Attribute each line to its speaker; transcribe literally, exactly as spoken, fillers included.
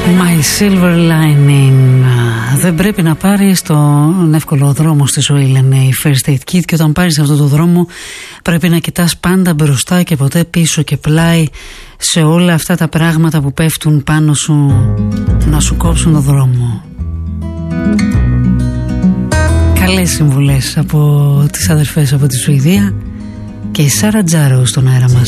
Speaker 1: My silver lining. Δεν πρέπει να πάρεις τον εύκολο δρόμο στη ζωή, λένε οι First Aid Kit, και όταν πάρεις αυτό το δρόμο πρέπει να κοιτάς πάντα μπροστά και ποτέ πίσω και πλάι σε όλα αυτά τα πράγματα που πέφτουν πάνω σου να σου κόψουν το δρόμο. Καλές συμβουλές από τις αδερφές από τη Σουηδία και η Σάρα Τζάρο στον αέρα μας.